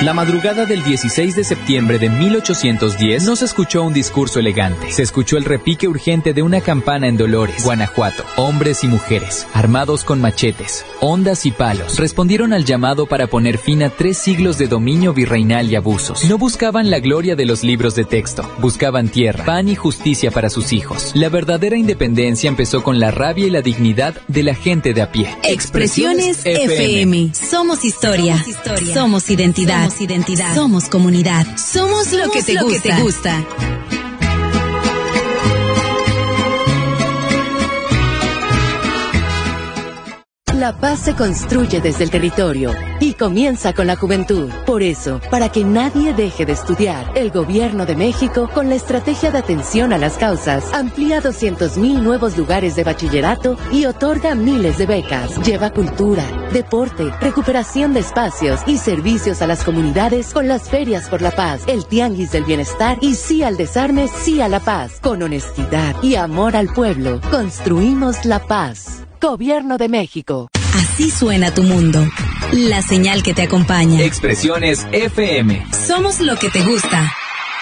La madrugada del 16 de septiembre de 1810 no se escuchó un discurso elegante. Se escuchó el repique urgente de una campana en Dolores, Guanajuato. Hombres y mujeres, armados con machetes, hondas y palos, respondieron al llamado para poner fin a 3 siglos de dominio virreinal y abusos. No buscaban la gloria de los libros de texto, buscaban tierra, pan y justicia para sus hijos. La verdadera independencia empezó con la rabia y la dignidad de la gente de a pie. Expresiones FM. Somos historia. Somos identidad. Somos comunidad. Somos lo que te gusta. La paz se construye desde el territorio y comienza con la juventud. Por eso, para que nadie deje de estudiar, el Gobierno de México, con la estrategia de atención a las causas, amplía 200,000 nuevos lugares de bachillerato y otorga miles de becas. Lleva cultura, deporte, recuperación de espacios y servicios a las comunidades con las ferias por la paz, el tianguis del bienestar y sí al desarme, sí a la paz. Con honestidad y amor al pueblo, construimos la paz. Gobierno de México. Así suena tu mundo. La señal que te acompaña. Expresiones FM. Somos lo que te gusta.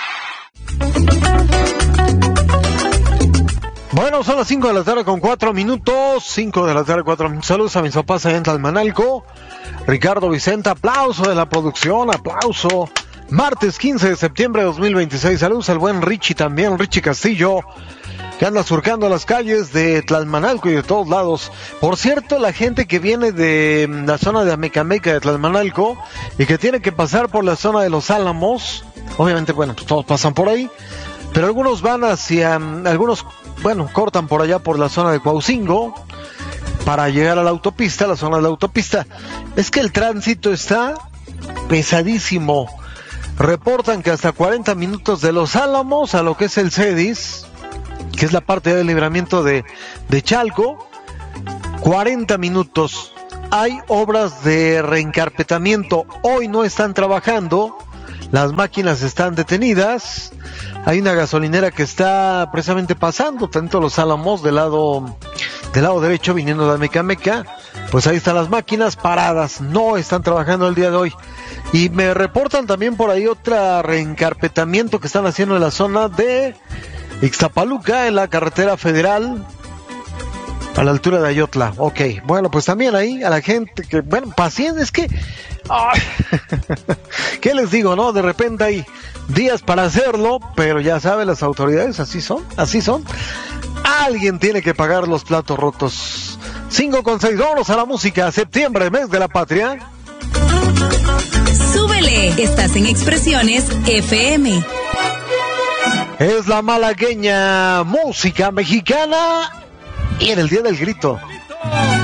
Bueno, son las 5 de la tarde con 4 minutos. 5 de la tarde, 4 minutos. Saludos a mis papás allá en Tlalmanalco. Ricardo Vicente, aplauso de la producción, aplauso. Martes 15 de septiembre de 2026. Saludos al buen Richie también, Richie Castillo, que anda surcando las calles de Tlalmanalco y de todos lados. Por cierto, la gente que viene de la zona de Amecameca de Tlalmanalco y que tiene que pasar por la zona de Los Álamos, obviamente, bueno, pues todos pasan por ahí, pero algunos van hacia, algunos, bueno, cortan por allá por la zona de Cuaucingo para llegar a la autopista, la zona de la autopista. Es que el tránsito está pesadísimo. Reportan que hasta 40 minutos de Los Álamos a lo que es el CEDIS, que es la parte del libramiento de Chalco, 40 minutos. Hay obras de reencarpetamiento. Hoy no están trabajando, las máquinas están detenidas. Hay una gasolinera que está precisamente pasando tanto Los Álamos del lado derecho, viniendo de Amecameca. Pues ahí están las máquinas paradas, no están trabajando el día de hoy. Y me reportan también por ahí otra reencarpetamiento que están haciendo en la zona de Ixtapaluca, en la carretera federal, a la altura de Ayotla. Ok, bueno, pues también ahí a la gente que, bueno, paciencia, es que, ¿qué les digo, no? De repente hay días para hacerlo, pero ya saben, las autoridades así son. Alguien tiene que pagar los platos rotos. 5:06, vámonos a la música. Septiembre, mes de la patria. Súbele, estás en Expresiones FM. Es la malagueña música mexicana y en el Día del Grito.